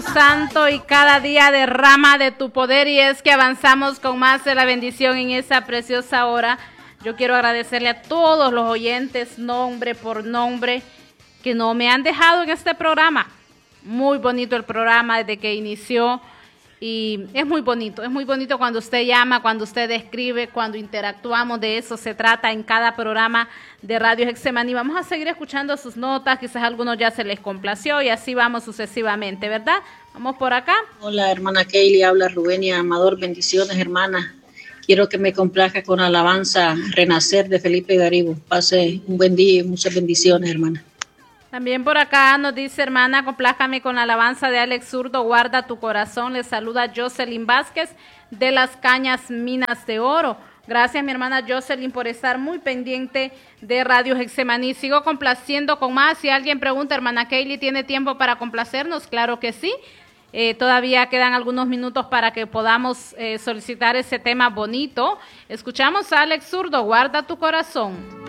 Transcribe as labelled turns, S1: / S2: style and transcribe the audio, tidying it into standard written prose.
S1: Espíritu Santo, y cada día derrama de tu poder, y es que avanzamos con más de la bendición en esa preciosa hora. Yo quiero agradecerle a todos los oyentes, nombre por nombre, que no me han dejado en este programa. Muy bonito el programa desde que inició, y es muy bonito cuando usted llama, cuando usted escribe, cuando interactuamos. De eso se trata en cada programa de Radio Getsemaní. Vamos a seguir escuchando sus notas, quizás a algunos ya se les complació, y así vamos sucesivamente, ¿verdad? Vamos por acá.
S2: Hola, hermana Kaylee, habla Rubenia Amador, bendiciones, hermana. Quiero que me complazca con alabanza Renacer de Felipe Garibo. Pase un buen día y muchas bendiciones, hermana.
S1: También por acá nos dice, hermana, complázcame con la alabanza de Alex Zurdo, Guarda tu corazón. Le saluda Jocelyn Vázquez de Las Cañas, Minas de Oro. Gracias, mi hermana Jocelyn, por estar muy pendiente de Radio Getsemaní. Sigo complaciendo con más. Si alguien pregunta, hermana Kaylee, ¿tiene tiempo para complacernos? Claro que sí. Todavía quedan algunos minutos para que podamos solicitar ese tema bonito. Escuchamos a Alex Zurdo, Guarda tu corazón.